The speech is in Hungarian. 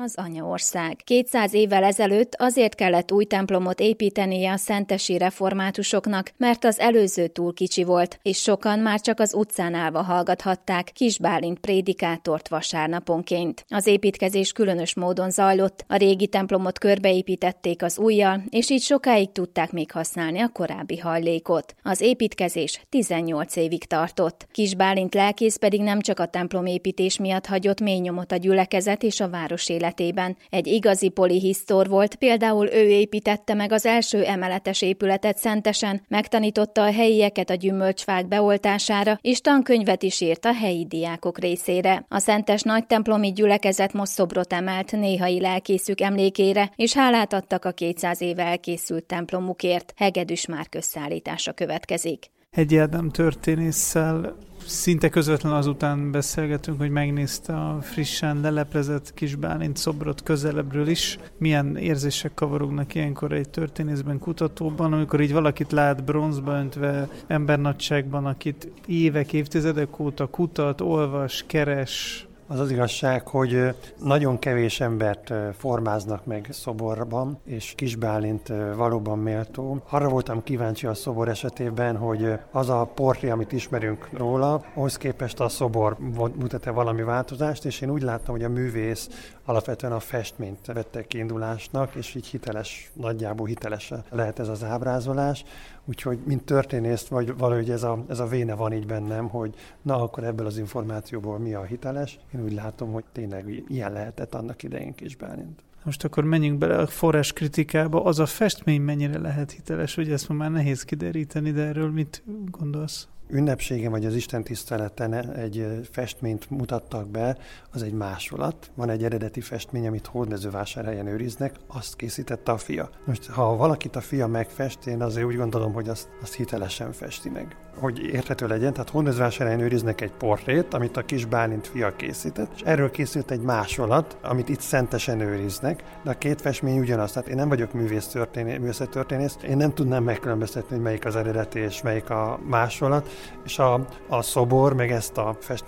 az anyaország. 200 évvel ezelőtt azért kellett új templomot építenie a szentesi reformátusoknak, mert az előző túl kicsi volt, és sokan már csak az utcán állva hallgathatták Kiss Bálint prédikátort vasárnaponként. Az építkezés különös módon zajlott, a régi templomot körbeépítették az újjal, és így sokáig tudták még használni a korábbi hajlékot. Az építkezés 18 évig tartott. Kiss Bálint lelkész pedig nem csak a templomépítés miatt hagyott mély nyomot a gyülekezet és a város életében. Egy igazi polihisztor volt, például ő építette meg az első emeletes épületet Szentesen, megtanította a helyieket a gyümölcsfák beoltására, és tankönyvet is írt a helyi diákok részére. A szentes nagytemplomi gyülekezet most szobrot emelt néhai lelkészük emlékére, és hálát adtak a 200 éve elkészült templomukért. Hegedűs Márk összeállítása következik. Hegyi Ádám történésszel szinte közvetlenül azután beszélgetünk, hogy megnézte a frissen leleplezett Kiss Bálint szobrot közelebbről is. Milyen érzések kavarognak ilyenkor egy történészben, kutatóban, amikor így valakit lát bronzba öntve, embernagyságban, akit évek, évtizedek óta kutat, olvas, keres. Az igazság, hogy nagyon kevés embert formáznak meg szoborban, és Kiss Bálint valóban méltó. Arra voltam kíváncsi a szobor esetében, hogy az a portré, amit ismerünk róla, ahhoz képest a szobor mutat-e valami változást, és én úgy láttam, hogy a művész alapvetően a festményt vette kiindulásnak, és így hiteles, nagyjából hiteles lehet ez az ábrázolás. Úgyhogy, mint történész, vagy valahogy ez a véne van így bennem, hogy na, akkor ebből az információból mi a hiteles. Én úgy látom, hogy tényleg ilyen lehetett annak idején Kiss Bálint. Most akkor menjünk bele a forrás kritikába. Az a festmény mennyire lehet hiteles, ugye ezt már nehéz kideríteni, de erről mit gondolsz? Ünnepségen vagy az istentiszteleten egy festményt mutattak be, az egy másolat. Van egy eredeti festmény, amit Hódmezővásárhelyen őriznek, azt készítette a fia. Most, ha valakit a fia megfest, én azért úgy gondolom, hogy azt hitelesen festi meg. Hogy érthető legyen, tehát Hódmezővásárhelyen őriznek egy portrét, amit a Kiss Bálint fia készített, és erről készült egy másolat, amit itt Szentesen őriznek, de a két festmény ugyanaz. Tehát én nem vagyok művészettörténész, én nem tudnám megkülönböztetni, hogy melyik az eredeti és melyik a másolat, és a szobor, meg ezt a festményt